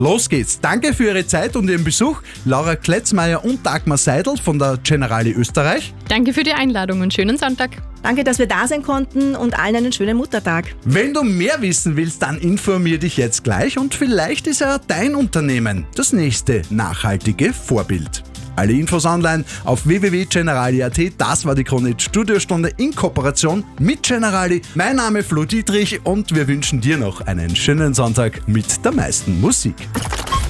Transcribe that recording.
Los geht's. Danke für Ihre Zeit und Ihren Besuch. Laura Kletzmeier und Dagmar Seidel von der Generali Österreich. Danke für die Einladung und schönen Sonntag. Danke, dass wir da sein konnten und allen einen schönen Muttertag. Wenn du mehr wissen willst, dann informier dich jetzt gleich und vielleicht ist ja dein Unternehmen das nächste nachhaltige Vorbild. Alle Infos online auf www.generali.at. Das war die Krone-Hit-Studiostunde in Kooperation mit Generali. Mein Name ist Flo Dietrich und wir wünschen dir noch einen schönen Sonntag mit der meisten Musik.